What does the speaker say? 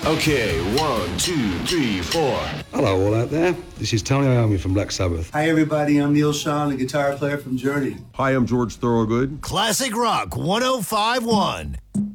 Okay, 1, 2, 3, 4. Hello, all out there. This is Tony Iommi from Black Sabbath. Hi, everybody. I'm Neil Schon, the guitar player from Journey. Hi, I'm George Thorogood. Classic Rock 105.1.